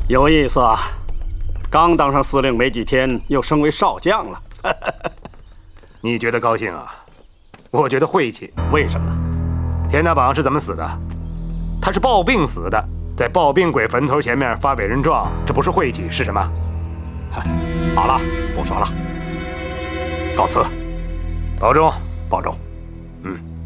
有意思啊！刚当上司令没几天，又升为少将了。 你觉得高兴啊？我觉得晦气。 为什么？ 田大榜是怎么死的？他是暴病死的，在暴病鬼坟头前面发委任状，这不是晦气是什么？ 好了，不说了，告辞。 保重， 保重。 嗯。